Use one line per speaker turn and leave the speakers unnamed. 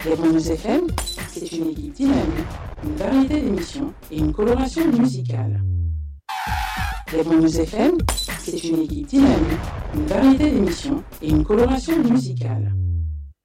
Répondez FM, c'est une équipe dynamique, une variété d'émissions et une coloration musicale. Répondez FM, c'est une équipe dynamique, une variété d'émissions et une coloration musicale.